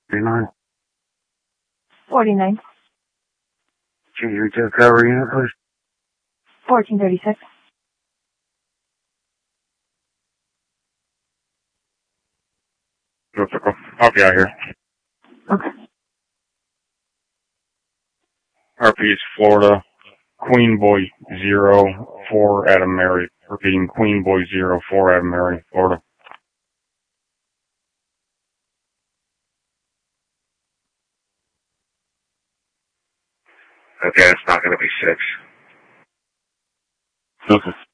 39. 49. Change your retail cover unit, please. 1436. I'll be out here. Okay. RP is Florida. Queen Boy 04 Adam Mary. Repeating, Queen Boy 04 Adam Mary, Florida. Okay, it's not going to be 6. Okay.